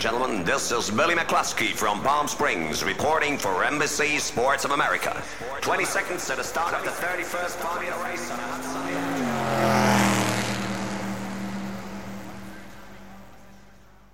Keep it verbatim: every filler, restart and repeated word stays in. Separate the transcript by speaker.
Speaker 1: gentlemen, this is Billy McCluskey from Palm Springs reporting for N B C Sports of America. twenty seconds to the start of the thirty-first Formula race on a hot sunny afternoon.